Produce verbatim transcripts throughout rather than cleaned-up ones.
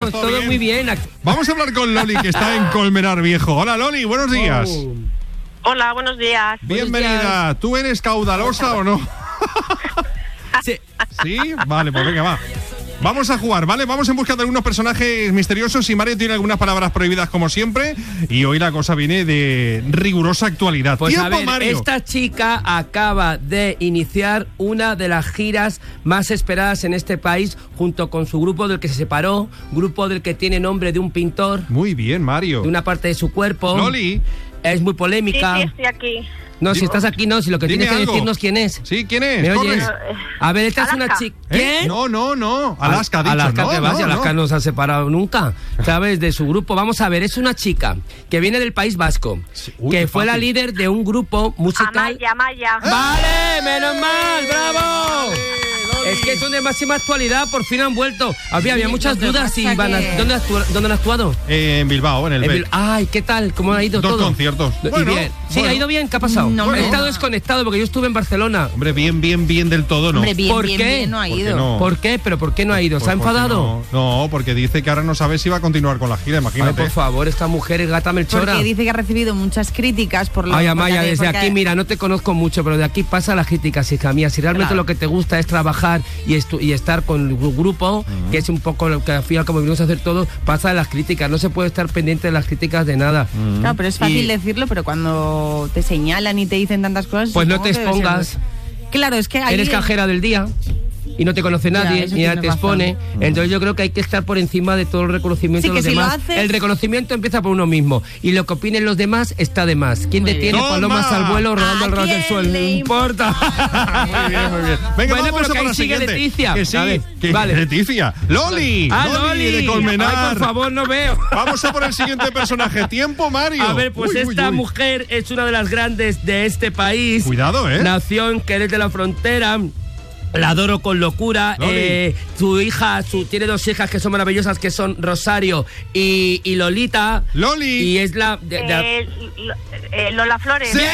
pues todo, todo muy bien. Vamos a hablar con Loli, que está en Colmenar Viejo. Hola, Loli, buenos días. Oh. Hola, buenos días. Bienvenida. Buenos días. ¿Tú eres caudalosa o no? Sí. ¿Sí? Vale, pues venga, va. Vamos a jugar, ¿vale? Vamos en busca de algunos personajes misteriosos y Mario tiene algunas palabras prohibidas como siempre y hoy la cosa viene de rigurosa actualidad. Pues ¡Tiempo, a ver, Mario! Esta chica acaba de iniciar una de las giras más esperadas en este país junto con su grupo del que se separó, grupo del que tiene nombre de un pintor. Muy bien, Mario. De una parte de su cuerpo. Loli. Es muy polémica. Sí, sí, estoy aquí. No, si estás aquí no, si lo que tienes que algo. decirnos quién es. Sí, ¿quién es? ¿Me oyes? Corre. A ver, esta Alaska. es una chica. ¿Eh? ¿Qué? No, no, no. Alaska, ha dicho. Alaska, no, que vas, no, Alaska no. no se ha separado nunca, ¿sabes? De su grupo. Vamos a ver, es una chica que viene del País Vasco, Sí. Uy, que qué fue la fácil. líder de un grupo musical. Amaya, Amaya. ¡Vale! ¡Menos mal! ¡Bravo! Es que son de máxima actualidad, por fin han vuelto. Había, había muchas lo que dudas si pasa van a, que- ¿dónde, actu- ¿Dónde han actuado? Eh, en Bilbao, en el En B. Bil- Ay, ¿qué tal? ¿Cómo ha ido Dos todo? conciertos. Y Bueno, bien. Sí, bueno. ¿ha ido bien? ¿Qué ha pasado? No, He hombre, estado no. desconectado porque yo estuve en Barcelona. Hombre, bien, bien, bien del todo, ¿no? Hombre, bien, ¿Por bien, qué? bien no ha ¿Por qué ido. no? ¿Por qué? ¿Pero por qué no ha ido? ¿Se Pues ha porque enfadado? No, no, porque dice que ahora no sabe si va a continuar con la gira, Ay, imagínate. por favor, esta mujer es gata Melchora. Porque dice que ha recibido muchas críticas por lo Ay, porque Amaya, ha- desde porque- aquí, mira, no te conozco mucho, pero de aquí pasa la crítica, hija mía. Si realmente Claro. lo que te gusta es trabajar y, estu- y estar con el grupo, uh-huh. que es un poco lo que al final, como venimos a hacer todo, pasa de las críticas. No se puede estar pendiente de las críticas de nada. Mm. Claro, pero es fácil Y- decirlo, pero cuando te señalan y te dicen tantas cosas... Pues no supongo te que debe ser- expongas. Claro, es que ahí... Eres cajera del día y no te conoce Ya, nadie, eso ni nadie tienes te razón. expone. Entonces yo creo que hay que estar por encima de todo el reconocimiento Sí, de los que si lo demás. haces- El reconocimiento empieza por uno mismo. Y lo que opinen los demás está de más. ¿Quién Muy detiene bien. palomas ¡Toma! al vuelo rodando ¿A al ras del quién suelo? No le importa. Muy bien, muy bien. Venga, Bueno, vamos pero a que por ahí la sigue siguiente. Leticia. Que sí, A ver, que vale. Leticia. Loli, ¡Ah, Loli, Loli! de Colmenar. Ay, por favor, no veo. Vamos a por el siguiente personaje. Tiempo, Mario. A ver, pues Uy, uy, esta uy. mujer es una de las grandes de este país. Cuidado, ¿eh? Nació en Jerez de la Frontera. La adoro con locura. Loli. Eh, su hija, su, tiene dos hijas que son maravillosas, que son Rosario y, y Lolita. Loli. Y es la... de- de- Eh, Lo- eh, Lola Flores. ¡Sí!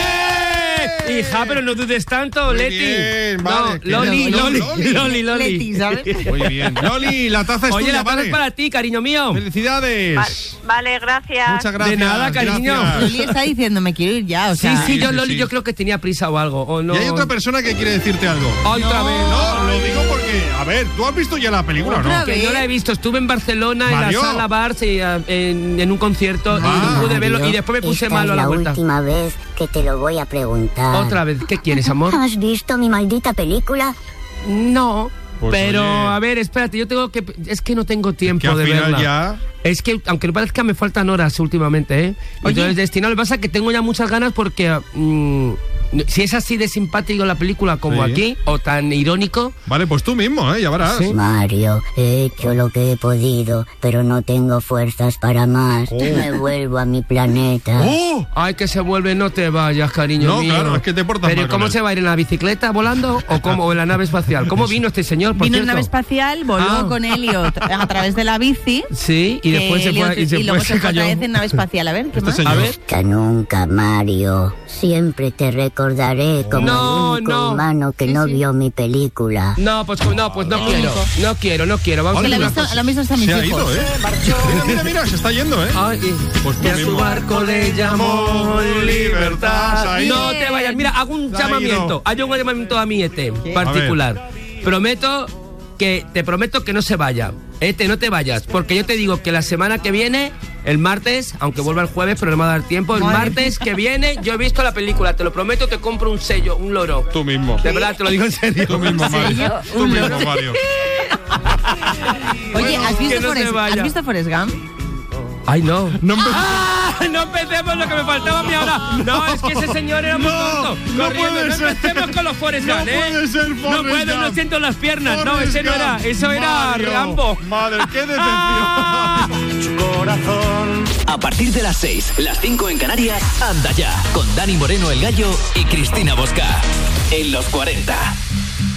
Hija, pero no dudes tanto, Muy Leti. bien, no, vale. Loli, No, Loli, Loli. Loli, Loli. Leti, ¿sabes? Muy bien. Loli, la taza es Oye, tuya, la taza vale. es para ti, cariño mío. Felicidades. Va- Vale, gracias. Muchas gracias. De nada, cariño. gracias. Loli está diciendo, me quiero ir ya, o Sí, sea... sí, yo, sí, Loli, sí. yo creo que tenía prisa o algo. O no. Y hay otra persona que quiere decirte algo. Otra vez. No, lo digo porque, a ver, ¿tú has visto ya la película o no? Otra Que vez. no la he visto, estuve en Barcelona en Mario. la sala Bars y, eh, en, en un concierto y Ah. no pude verlo y después me puse Esta malo a es la la vuelta. última vez que te lo voy a preguntar. Otra vez, ¿qué quieres, amor? ¿Has visto mi maldita película? No. Pues pero, oye. a ver, espérate, yo tengo que... Es que no tengo tiempo Que al de final verla. ya... Es que, aunque no parezca, me faltan horas últimamente, ¿eh? Entonces, Destinado, lo que pasa es que tengo ya muchas ganas porque... mm, si es así de simpático la película como Sí. aquí, o tan irónico... Vale, pues tú mismo, ¿eh? Ya verás. Sí. Mario, he hecho lo que he podido, pero no tengo fuerzas para más. Oh. Me vuelvo a mi planeta. ¡Oh! Ay, que se vuelve, no te vayas, cariño No, mío. claro, es que te portas Pero mal ¿cómo con él. se va a ir en la bicicleta volando o cómo o en la nave espacial? ¿Cómo vino este señor, por Vino en cierto? nave espacial, voló Ah. con Elliot a través de la bici. Sí, y después que se fue Elliot- y se, luego fue, se se fue cayó. otra vez en nave espacial. A ver, ¿qué Este más? señor. A ver. Hasta nunca, Mario. Siempre te recordaré como No, el único no. humano que no vio mi película. No, pues no, pues no quiero. No quiero, no quiero. Vamos Que a lo hacer he una visto, cosa. lo han visto hasta mis Se ha hijos. ido, ¿eh? Mira, mira, mira, se está yendo, ¿eh? Ay, Pues tú que a su mismo. barco le llamó libertad. Ahí. No te vayas. Mira, hago un Se ha llamamiento. ido. Hago un llamamiento a mi E T particular. Prometo que te prometo que no se vaya. Ete, no te vayas, porque yo te digo que la semana que viene, el martes, aunque vuelva el jueves, pero no me va a dar tiempo, el Madre martes que viene yo he visto la película, te lo prometo, te compro un sello, un loro. Tú mismo. De verdad, te lo digo en serio. Tú mismo, Mario. Tú mismo, Mario. Oye, ¿has que visto, no se Forrest, vaya. ¿has visto Forrest Gump? Ay, no. No me... ¡Ah! No empecemos lo que me faltaba a mí ahora. No, es que ese señor era muy No, tonto. no Corriendo. puede No ser. empecemos con los Forrest No Gump, ¿eh? puede ser No Forrest puedo, no Gump. siento las piernas. No, Forrest ese no era. Gump. Eso era Mario. Rambo. Madre, qué decepción. Ah. A partir de las seis, las cinco en Canarias, anda ya, con Dani Moreno el Gallo y Cristina Bosca. En los cuarenta.